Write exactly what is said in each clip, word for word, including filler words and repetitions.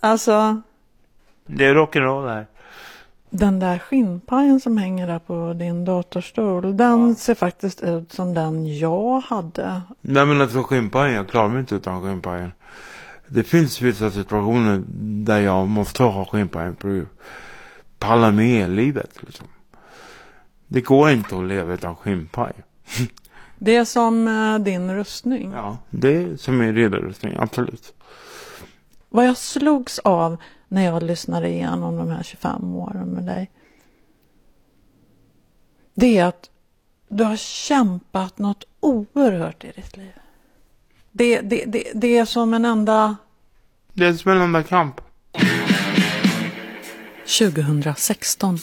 Alltså... Det är rock'n'roll här. Den där skinnpajen som hänger där på din datorstol, den ja. ser faktiskt ut som den jag hade. Nej, men alltså skinnpajen, jag klarar mig inte utan skinnpajen. Det finns vissa situationer där jag måste ha skinnpajen för att palla med livet liksom. Det går inte att leva utan skinnpaj. Det är som uh, din rustning. Ja, det är som en redarrustning, absolut. Vad jag slogs av när jag lyssnade igenom de här tjugofem åren med dig, det är att du har kämpat något oerhört i ditt liv. Det, det, det, det är som en enda... Det är som en enda kamp. tjugohundrasexton.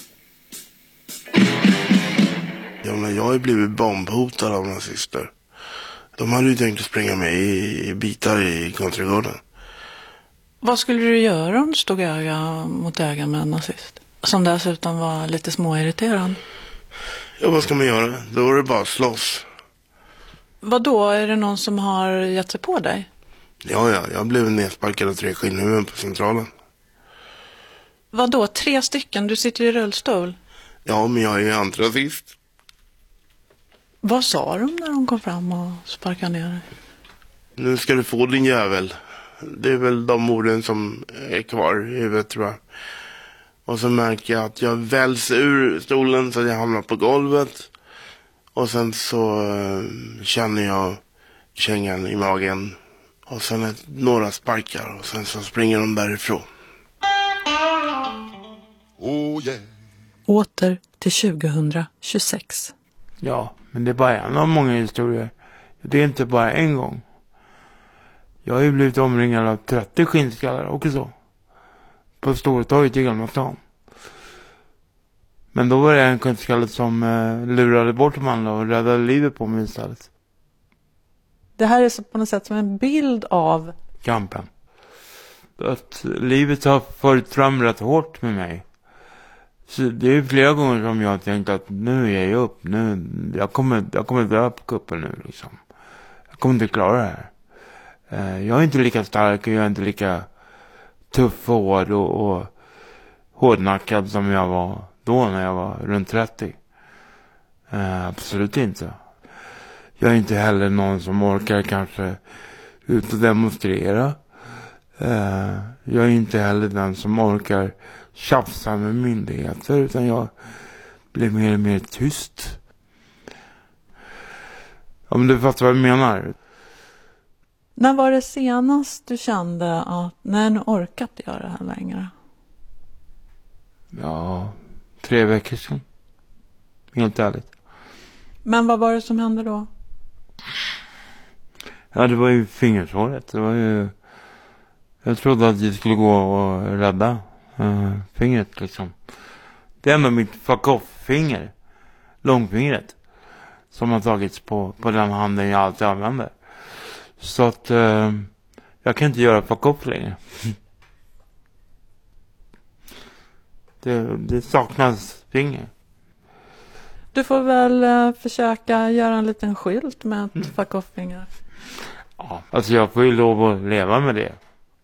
Ja, men jag har ju blivit bombhotad av nazister. De hade ju tänkt att spränga mig i, i bitar i Kontregården. Vad skulle du göra om du stod öga mot öga med en nazist? Som dessutom var lite småirriterande. Ja, vad ska man göra? Då är det bara slåss. Vad då? Är det någon som har gett sig på dig? Ja, ja. Jag blev nedsparkad av tre skinnhuvuden på centralen. Vad då? Tre stycken? Du sitter i rullstol. Ja, men jag är ju antirasist. Vad sa de när de kom fram och sparkade ner dig? Nu ska du få din jävel. Det är väl de orden som är kvar i huvudet, tror jag. Och så märker jag att jag väls ur stolen så att jag hamnar på golvet. Och sen så uh, känner jag kängan i magen. Och sen ett, några sparkar. Och sen så springer de därifrån. Oh yeah. Åter till tjugohundratjugosex. Ja, men det är bara en av många historier. Det är inte bara en gång. Jag har ju blivit omringad av trettio skinnskallar också. På Stortorget i Gamla stan. Men då var det en skinnskalle som eh, lurade bort de andra och räddade livet på mig istället. Det här är så på något sätt som en bild av kampen. Att livet har följt fram rätt hårt med mig. Så det är flera gånger som jag har tänkt att nu är jag upp. Nu, jag, kommer, jag kommer dö på kuppen nu liksom. Jag kommer inte klara det här. Uh, jag är inte lika stark och jag är inte lika tuff och hård och, och hårdnackad som jag var då när jag var runt trettio. Uh, absolut inte. Jag är inte heller någon som orkar kanske ut och demonstrera. Uh, jag är inte heller den som orkar tjafsa med myndigheter, utan jag blir mer och mer tyst. Om du fattar vad jag menar. När var det senast du kände att nej, nu orkat jag det här längre? Ja, tre veckor sedan. Helt ärligt. Men vad var det som hände då? Ja, det var ju fingersåret. Det var ju... Jag trodde att jag skulle gå och rädda uh, fingret liksom. Det är ändå mitt fuck off-finger. Långfingret. Som har tagits på, på den handen jag alltid använder. Så att uh, jag kan inte göra fuck off längre. det, det saknas finger. Du får väl uh, försöka göra en liten skylt med ett mm. fuck off-finger. Ja, alltså jag får ju lov att leva med det.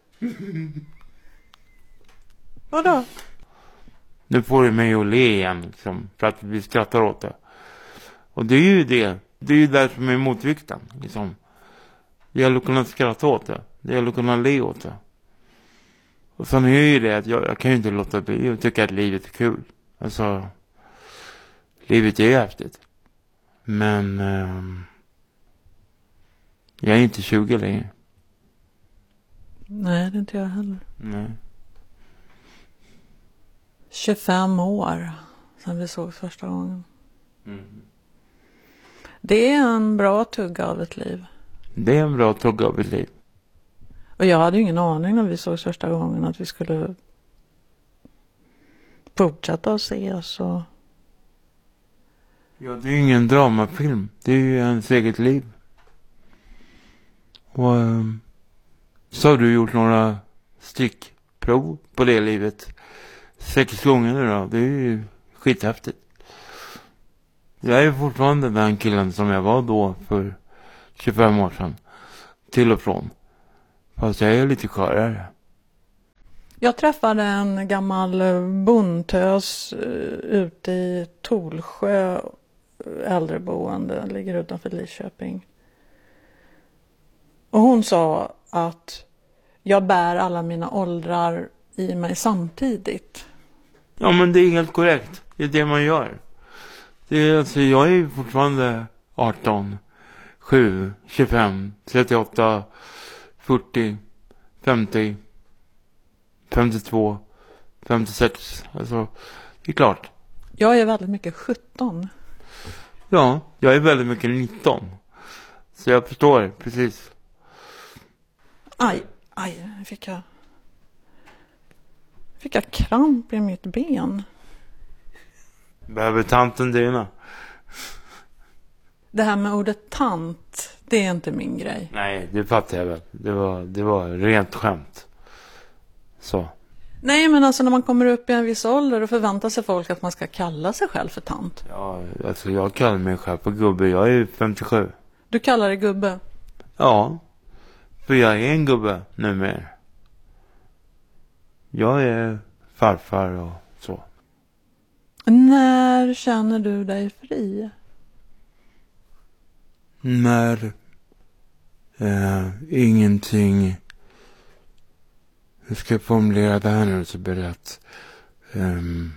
Vadå? Nu får du mig att le igen liksom, för att vi skrattar åt det. Och det är ju det. Det är ju där som är motvikten liksom. Det gäller att kunna skratta åt det. Det gäller att kunna le åt det. Och sen är ju det att jag, jag kan ju inte låta bli och tycka att livet är kul. Alltså, livet är häftigt. Men um, jag är inte tjugo längre. Nej, det är inte jag heller. Nej. tjugofem år sedan vi såg första gången. Mm. Det är en bra tugga av ett liv. Det är en bra tugga av ett liv. Och jag hade ju ingen aning när vi såg första gången att vi skulle fortsätta att se oss. Och... Ja, det är ju ingen dramafilm. Det är ju ens eget liv. Och um, så har du gjort några stickprov på det livet. Sex gånger nu då. Det är ju skithäftigt. Jag är fortfarande den killen som jag var då för tjugofem år sedan. Till och från. Fast jag är lite skörare. Jag träffade en gammal bondtös ute i Tolsjö äldreboende, ligger utanför Lidköping. Och hon sa att jag bär alla mina åldrar i mig samtidigt. Ja, men det är helt korrekt. Det är det man gör. Det är, alltså, jag är fortfarande arton, sju, tjugofem, trettioåtta, fyrtio, femtio, femtiotvå, femtiosex. Alltså, det är klart. Jag är väldigt mycket sjutton. Ja, jag är väldigt mycket nitton. Så jag förstår, precis. Aj, aj, fick jag... Fick jag kramp i mitt ben. Behöver tanten dina? Det här med ordet tant, det är inte min grej. Nej, det fattar jag väl. Det var, det var rent skämt. Så. Nej, men alltså när man kommer upp i en viss ålder och förväntar sig folk att man ska kalla sig själv för tant. Ja, alltså jag kallar mig själv för gubbe. Jag är femtiosju. Du kallar dig gubbe? Ja, för jag är en gubbe numera. Jag är farfar och så. När känner du dig fri? När eh, ingenting... Hur ska jag formulera det här nu så blir det rätt? Um,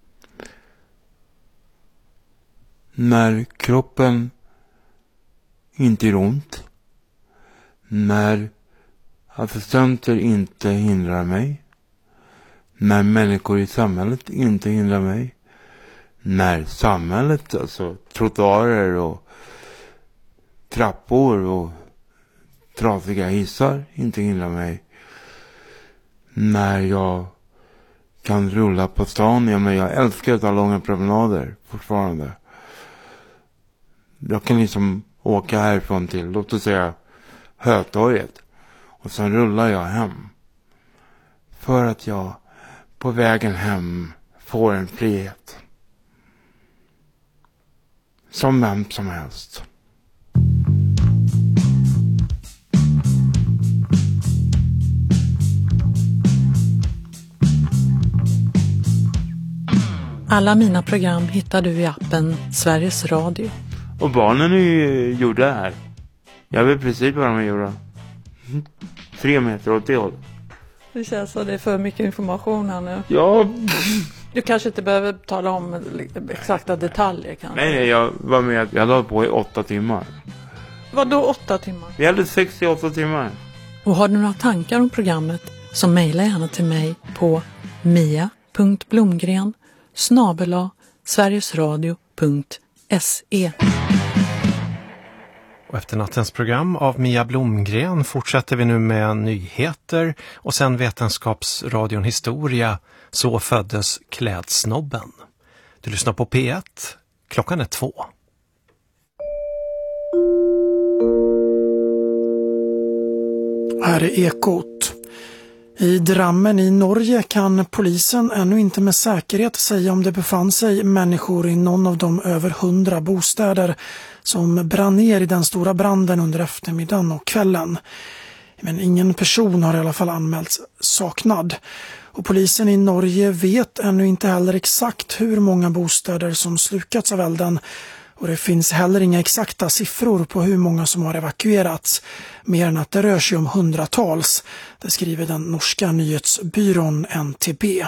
när kroppen inte är ont. När assistenter inte hindrar mig. När människor i samhället inte hindrar mig. När samhället, alltså trottoarer och trappor och trasiga hissar inte hindrar mig. När jag kan rulla på stan. Ja, men jag älskar att ta långa promenader fortfarande. Jag kan liksom åka härifrån till, låt oss säga, Hötorget. Och sen rullar jag hem. För att jag på vägen hem får en frihet. Som vem som helst. Alla mina program hittar du i appen Sveriges Radio. Och barnen är ju gjorda här. Jag vet precis vad de är gjorda. Tre meter åt det håll. Det känns som det är för mycket information här nu. Ja. Du kanske inte behöver tala om exakta detaljer kanske. Nej, nej, jag var med. Jag hade på i åtta timmar. Vadå åtta timmar? Vi hade sextioåtta timmar. Och har du några tankar om programmet så mejla gärna till mig på mia punkt blomgren snabel-a sverigesradio punkt se. Och efter nattens program av Mia Blomgren fortsätter vi nu med nyheter och sen Vetenskapsradion Historia. Så föddes Klädsnobben. Du lyssnar på P ett. Klockan är två. Här är Ekot. I Drammen i Norge kan polisen ännu inte med säkerhet säga om det befann sig människor i någon av de över hundra bostäder som brann ner i den stora branden under eftermiddagen och kvällen. Men ingen person har i alla fall anmälts saknad. Och polisen i Norge vet ännu inte heller exakt hur många bostäder som slukats av elden. Och det finns heller inga exakta siffror på hur många som har evakuerats, mer än att det rör sig om hundratals, det skriver den norska nyhetsbyrån N T B.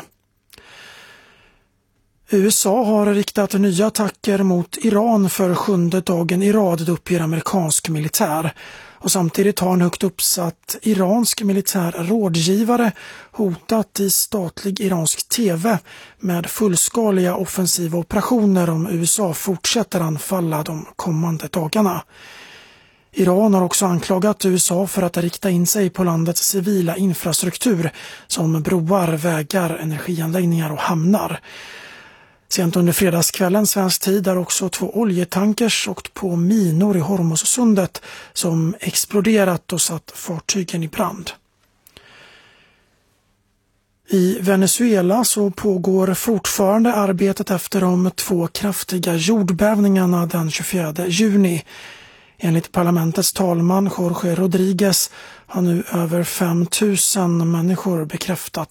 U S A har riktat nya attacker mot Iran för sjunde dagen i rad, uppger amerikansk militär. Och samtidigt har en högt uppsatt iransk militär rådgivare hotat i statlig iransk tv med fullskaliga offensiva operationer om U S A fortsätter anfalla de kommande dagarna. Iran har också anklagat U S A för att rikta in sig på landets civila infrastruktur som broar, vägar, energianläggningar och hamnar. Sent under fredagskvällen svensk tid är också två oljetankers åkt på minor i Hormuzsundet som exploderat och satt fartygen i brand. I Venezuela så pågår fortfarande arbetet efter de två kraftiga jordbävningarna den tjugofjärde juni. Enligt parlamentets talman Jorge Rodriguez har nu över fem tusen människor bekräftat